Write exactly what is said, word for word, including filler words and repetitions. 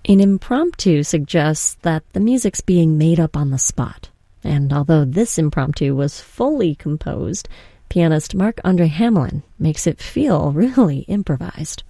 An impromptu suggests that the music's being made up on the spot. And although this impromptu was fully composed, pianist Marc-Andre Hamelin makes it feel really improvised.